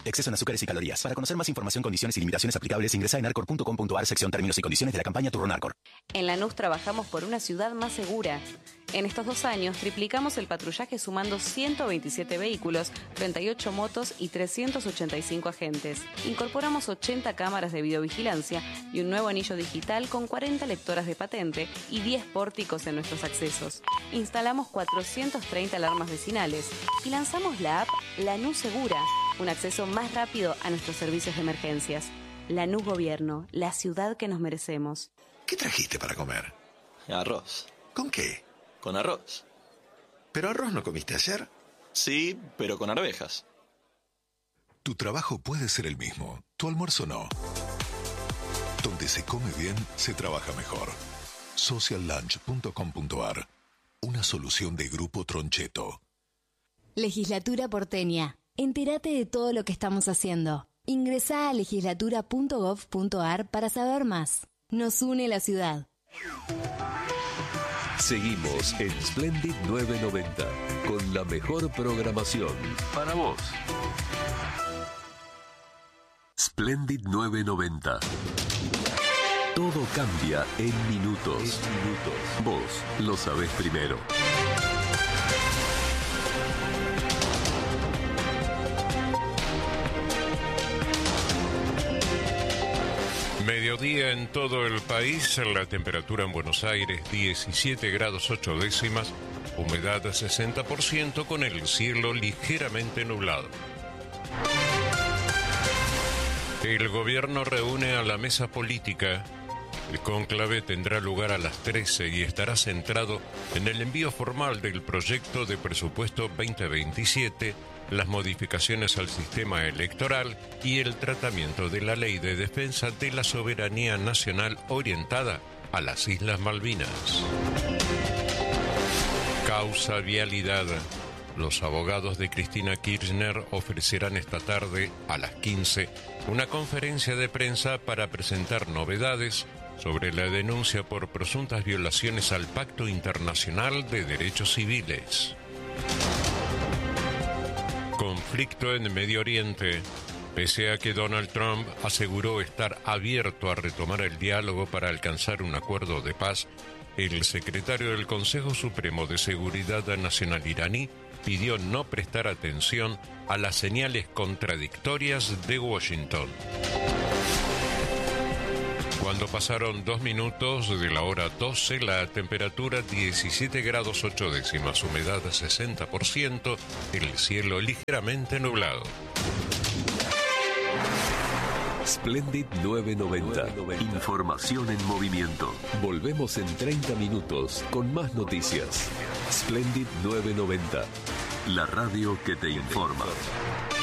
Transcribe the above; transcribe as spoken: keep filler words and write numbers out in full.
exceso en azúcares y calorías. Para conocer más información, condiciones y limitaciones aplicables, ingresa en arcor punto com punto ar, sección términos y condiciones de la campaña Turrón Arcor. En Lanús trabajamos por una ciudad más segura. En estos dos años triplicamos el patrullaje sumando ciento veintisiete vehículos, treinta y ocho motos y trescientos ochenta y cinco agentes. Incorporamos ochenta cámaras de videovigilancia y un nuevo anillo digital con cuarenta lectoras de patente y diez pórticos en nuestros accesos. Instalamos cuatrocientas treinta alarmas vecinales y lanzamos la app Lanús Segura, un acceso más rápido a nuestros servicios de emergencias. Lanús Gobierno, la ciudad que nos merecemos. ¿Qué trajiste para comer? Arroz. ¿Con qué? Con arroz. ¿Pero arroz no comiste ayer? Sí, pero con arvejas. Tu trabajo puede ser el mismo, tu almuerzo no. Donde se come bien, se trabaja mejor. social lunch punto com punto ar. Una solución de Grupo Troncheto. Legislatura porteña. Entérate de todo lo que estamos haciendo. Ingresá a legislatura punto gov punto ar para saber más. Nos une la ciudad. Seguimos en Splendid novecientos noventa con la mejor programación para vos. Splendid novecientos noventa. Todo cambia en minutos. En minutos. Vos lo sabés primero. Mediodía en todo el país, la temperatura en Buenos Aires diecisiete grados ocho décimas, humedad sesenta por ciento con el cielo ligeramente nublado. El gobierno reúne a la mesa política. El cónclave tendrá lugar a las trece y estará centrado en el envío formal del proyecto de presupuesto veinte veintisiete, las modificaciones al sistema electoral y el tratamiento de la ley de defensa de la soberanía nacional orientada a las Islas Malvinas. Causa vialidad. Los abogados de Cristina Kirchner ofrecerán esta tarde a las quince una conferencia de prensa para presentar novedades sobre la denuncia por presuntas violaciones al Pacto Internacional de Derechos Civiles. Conflicto en Medio Oriente. Pese a que Donald Trump aseguró estar abierto a retomar el diálogo para alcanzar un acuerdo de paz, el secretario del Consejo Supremo de Seguridad Nacional iraní pidió no prestar atención a las señales contradictorias de Washington. Cuando pasaron dos minutos de la hora doce, la temperatura diecisiete grados ocho décimas, humedad sesenta por ciento, el cielo ligeramente nublado. Splendid novecientos noventa. Información en movimiento. Volvemos en treinta minutos con más noticias. Splendid novecientos noventa. La radio que te informa.